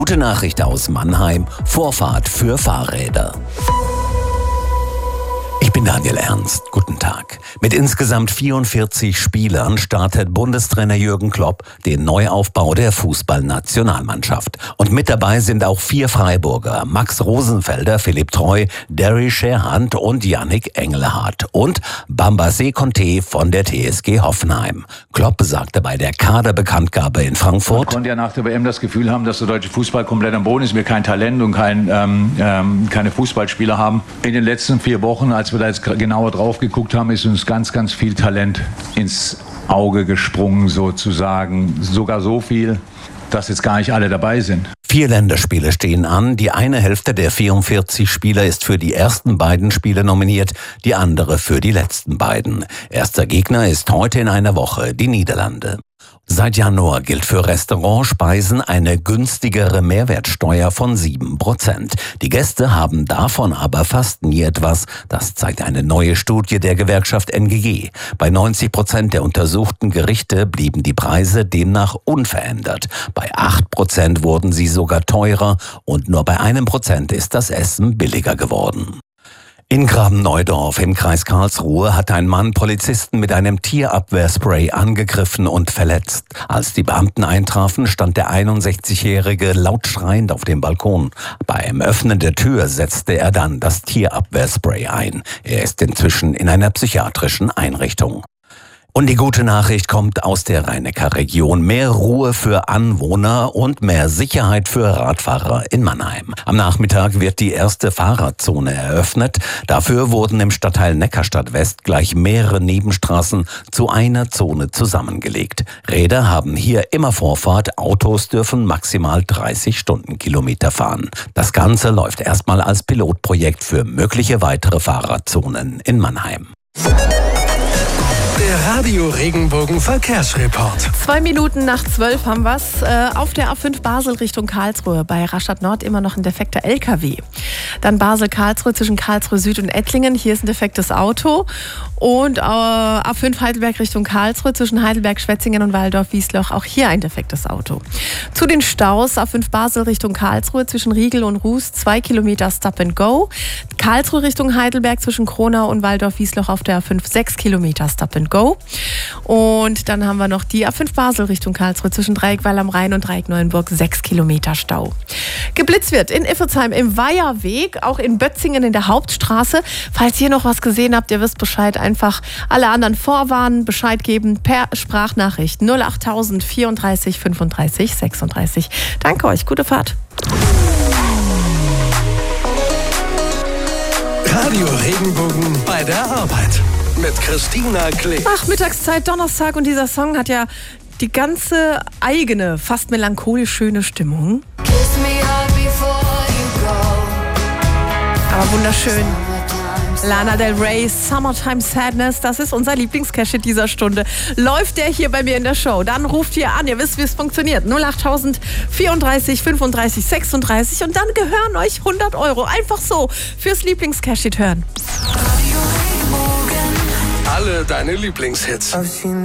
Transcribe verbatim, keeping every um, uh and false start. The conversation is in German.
Gute Nachricht aus Mannheim, Vorfahrt für Fahrräder. Ich bin Daniel Ernst. Guten Tag. Mit insgesamt vierundvierzig Spielern startet Bundestrainer Jürgen Klopp den Neuaufbau der Fußballnationalmannschaft. Und mit dabei sind auch vier Freiburger: Max Rosenfelder, Philipp Treu, Derry Scherhand und Yannick Engelhardt und Bambace Conte von der T S G Hoffenheim. Klopp sagte bei der Kaderbekanntgabe in Frankfurt: Man konnte ja nach der W M das Gefühl haben, dass der deutsche Fußball komplett am Boden ist, wir kein Talent und kein, ähm, ähm, keine Fußballspieler haben. In den letzten vier Wochen, als wir da jetzt genauer drauf geguckt haben, ist uns ganz, ganz viel Talent ins Auge gesprungen sozusagen. Sogar so viel, dass jetzt gar nicht alle dabei sind. Vier Länderspiele stehen an. Die eine Hälfte der vierundvierzig Spieler ist für die ersten beiden Spiele nominiert, die andere für die letzten beiden. Erster Gegner ist heute in einer Woche die Niederlande. Seit Januar gilt für Restaurantspeisen eine günstigere Mehrwertsteuer von sieben Prozent. Die Gäste haben davon aber fast nie etwas. Das zeigt eine neue Studie der Gewerkschaft N G G. Bei neunzig Prozent der untersuchten Gerichte blieben die Preise demnach unverändert. Bei acht Prozent wurden sie sogar teurer und nur bei einem Prozent ist das Essen billiger geworden. In Graben-Neudorf im Kreis Karlsruhe hat ein Mann Polizisten mit einem Tierabwehrspray angegriffen und verletzt. Als die Beamten eintrafen, stand der einundsechzigjährige laut schreiend auf dem Balkon. Beim Öffnen der Tür setzte er dann das Tierabwehrspray ein. Er ist inzwischen in einer psychiatrischen Einrichtung. Und die gute Nachricht kommt aus der Rhein-Neckar-Region. Mehr Ruhe für Anwohner und mehr Sicherheit für Radfahrer in Mannheim. Am Nachmittag wird die erste Fahrradzone eröffnet. Dafür wurden im Stadtteil Neckarstadt West gleich mehrere Nebenstraßen zu einer Zone zusammengelegt. Räder haben hier immer Vorfahrt. Autos dürfen maximal dreißig Stundenkilometer fahren. Das Ganze läuft erstmal als Pilotprojekt für mögliche weitere Fahrradzonen in Mannheim. Der Radio Regenbogen Verkehrsreport. Zwei Minuten nach zwölf haben wir's. Äh, auf der A fünf Basel Richtung Karlsruhe bei Rastatt Nord immer noch ein defekter L K W. Dann Basel-Karlsruhe zwischen Karlsruhe Süd und Ettlingen. Hier ist ein defektes Auto. Und äh, A fünf Heidelberg Richtung Karlsruhe zwischen Heidelberg, Schwetzingen und Waldorf-Wiesloch. Auch hier ein defektes Auto. Zu den Staus: A fünf Basel Richtung Karlsruhe zwischen Riegel und Ruß. Zwei Kilometer Stop and Go. Karlsruhe Richtung Heidelberg zwischen Kronau und Waldorf-Wiesloch auf der A fünf. Sechs Kilometer Stop and Go. Und dann haben wir noch die A fünf Basel Richtung Karlsruhe zwischen Dreieckweil am Rhein und Dreieck-Neuenburg. Sechs Kilometer Stau. Geblitzt wird in Iffelzheim im Weiherweg, auch in Bötzingen in der Hauptstraße. Falls ihr noch was gesehen habt, ihr wisst Bescheid, einfach alle anderen vorwarnen, Bescheid geben per Sprachnachricht null achttausend vierunddreißig fünfunddreißig sechsunddreißig. Danke euch, gute Fahrt. Radio Regenbogen bei der Arbeit mit Christina Klee. Ach, Mittagszeit, Donnerstag, und dieser Song hat ja die ganze eigene, fast melancholisch schöne Stimmung. Aber wunderschön. Lana Del Rey, Summertime Sadness, das ist unser Lieblingscash-Hit dieser Stunde. Läuft der hier bei mir in der Show, dann ruft ihr an, ihr wisst, wie es funktioniert. null achttausend vierunddreißig fünfunddreißig sechsunddreißig und dann gehören euch hundert Euro. Einfach so fürs Lieblingscash-Hit hören. Alle deine Lieblingshits.